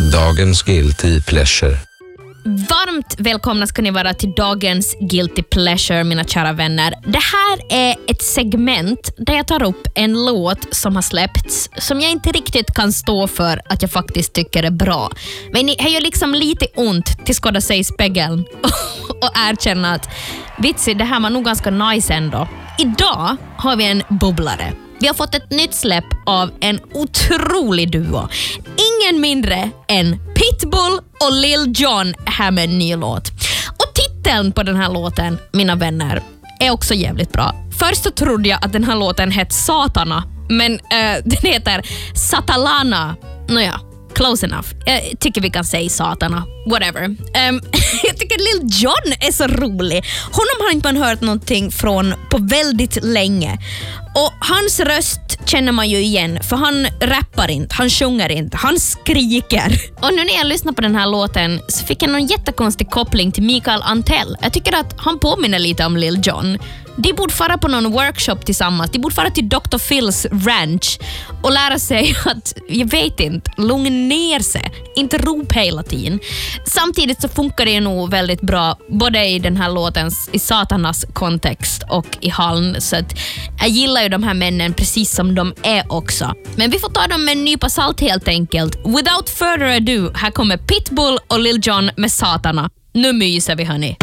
Dagens Guilty Pleasure. Varmt välkomna ska ni vara till dagens Guilty Pleasure, mina kära vänner. Det här är ett segment där jag tar upp en låt som har släppts som jag inte riktigt kan stå för att jag faktiskt tycker är bra. Men det gör liksom lite ont till skåda sig i spegeln och erkänna att vitsi, det här var nog ganska nice ändå. Idag har vi en bubblare. Vi har fått ett nytt släpp av en otrolig duo. Ingen mindre än Pitbull och Lil Jon här med en ny låt. Och titeln på den här låten, mina vänner, är också jävligt bra. Först så trodde jag att den här låten hette Satana, men den heter Satalana. Nåja, close enough. Jag tycker vi kan säga Satana. Whatever. Jag tycker Lil Jon är så rolig. Honom har inte man hört någonting från på väldigt länge. Och hans röst känner man ju igen, för han rappar inte, han sjunger inte, han skriker. Och nu när jag lyssnar på den här låten så fick jag någon jättekonstig koppling till Mikael Antell. Jag tycker att han påminner lite om Lil Jon. De borde fara på någon workshop tillsammans. De borde fara till Dr. Phils ranch och lära sig att, jag vet inte, lugna ner sig. Inte rop hela tiden. Samtidigt så funkar det nog väldigt bra både i den här låtens, i Satanas kontext och i Halm. Så att jag gillar ju de här männen precis som de är också. Men vi får ta dem med en nypa salt helt enkelt. Without further ado, här kommer Pitbull och Lil Jon med Satana. Nu myser vi, hörni.